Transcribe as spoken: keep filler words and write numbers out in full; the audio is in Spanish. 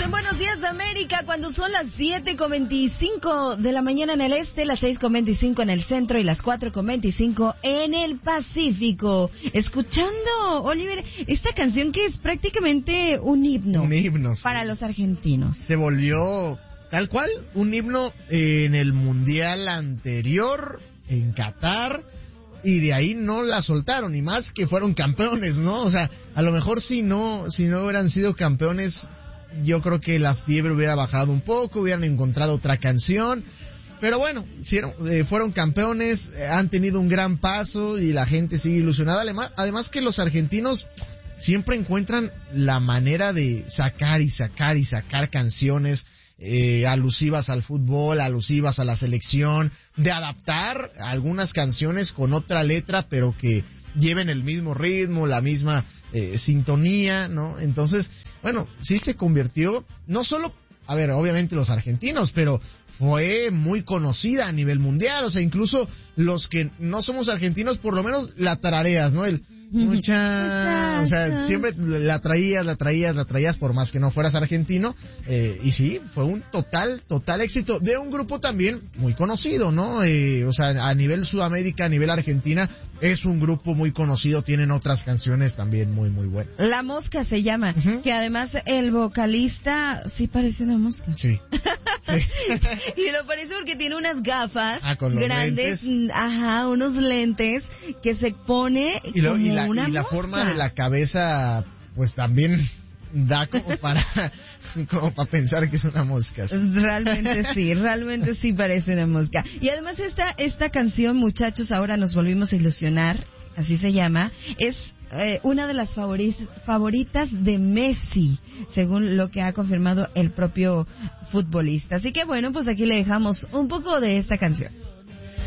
en Buenos Días América cuando son las siete con veinticinco de la mañana en el este, las seis con veinticinco en el centro y las cuatro con veinticinco en el Pacífico. Escuchando, Oliver, esta canción que es prácticamente un himno, un himno sí. para los argentinos. Se volvió tal cual un himno en el Mundial anterior en Qatar. Y de ahí no la soltaron, y más que fueron campeones, ¿no? O sea, a lo mejor si no, si no hubieran sido campeones, yo creo que la fiebre hubiera bajado un poco, hubieran encontrado otra canción. Pero bueno, hicieron, eh, fueron campeones, eh, han tenido un gran paso y la gente sigue ilusionada. Además, además que los argentinos siempre encuentran la manera de sacar y sacar y sacar canciones Eh, alusivas al fútbol, alusivas a la selección, de adaptar algunas canciones con otra letra, pero que lleven el mismo ritmo, la misma eh, sintonía, ¿no? Entonces, bueno, sí se convirtió, no solo, a ver, obviamente los argentinos, pero fue muy conocida a nivel mundial, o sea, incluso los que no somos argentinos, por lo menos la tarareas, ¿no? El mucha, o sea, siempre la traías, la traías, la traías, por más que no fueras argentino, eh, y sí, fue un total, total éxito de un grupo también muy conocido, ¿no? Eh, o sea, a nivel Sudamérica, a nivel Argentina, es un grupo muy conocido, tienen otras canciones también muy, muy buenas. La Mosca se llama, uh-huh. que además el vocalista sí parece una mosca. Sí. sí. Y lo parece porque tiene unas gafas ah, con los grandes, lentes. ajá, unos lentes que se pone y lo, como y la, una y la mosca. forma de la cabeza, pues también da como para como para pensar que es una mosca. ¿Sí? Realmente sí, realmente sí parece una mosca. Y además esta esta canción, muchachos, ahora nos volvimos a ilusionar, así se llama, es eh, una de las favoritas favoritas de Messi, según lo que ha confirmado el propio futbolista. Así que bueno, pues aquí le dejamos un poco de esta canción.